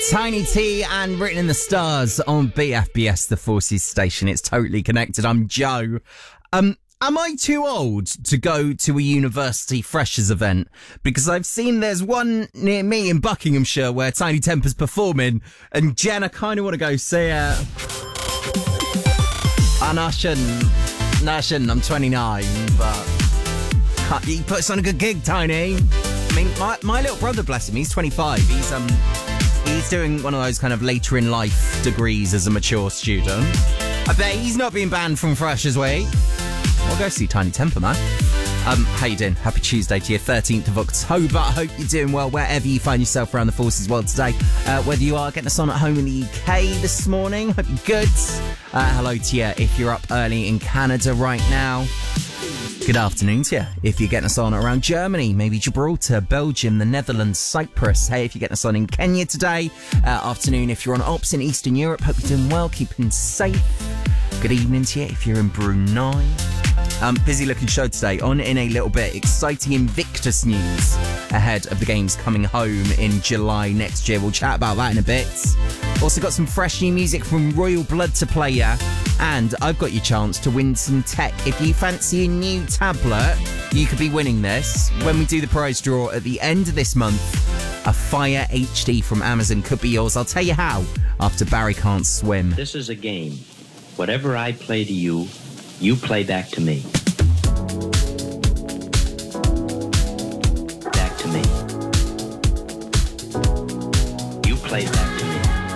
Tiny T and Written in the Stars on BFBS, the Forces station. It's totally connected. I'm Joe. Am I too old to go to a university freshers event? Because I've seen there's one near me in Buckinghamshire where Tiny Temper's performing, and Jen, I kind of want to go see it. And I shouldn't. I'm 29, but he puts on a good gig, Tiny. I mean, my little brother, bless him, he's 25. He's doing one of those kind of later in life degrees as a mature student. I bet he's not being banned from Freshers Week. I'll go see Tiny Temper, man. How you doing? Happy Tuesday to you, 13th of October. I hope you're doing well wherever you find yourself around the Forces world today. Whether you are getting us on at home in the UK this morning, hope you're good. Hello to you if you're up early in Canada right now. Good afternoon to you if you're getting us on around Germany, maybe Gibraltar, Belgium, the Netherlands, Cyprus. Hey, if you're getting us on in Kenya today. Afternoon if you're on Ops in Eastern Europe. Hope you're doing well, keeping safe. Good evening to you if you're in Brunei. Busy looking show today. On in a little bit. Exciting Invictus news ahead of the games coming home in July next year. We'll chat about that in a bit. Also got some fresh new music from Royal Blood to play ya. And I've got your chance to win some tech. If you fancy a new tablet, you could be winning this. When we do the prize draw at the end of this month, a Fire HD from Amazon could be yours. I'll tell you how after Barry Can't Swim. This is a game. Whatever I play to you, you play back to me.